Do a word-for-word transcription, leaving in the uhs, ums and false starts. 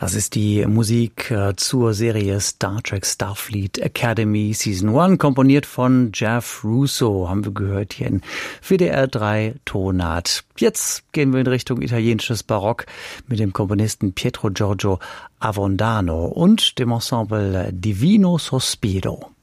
Das ist die Musik äh, zur Serie Star Trek Starfleet Academy Season eins, komponiert von Jeff Russo, haben wir gehört hier in W D R drei Tonart. Jetzt gehen wir in Richtung italienisches Barock mit dem Komponisten Pietro Giorgio Avondano und dem Ensemble Divino Sospiro.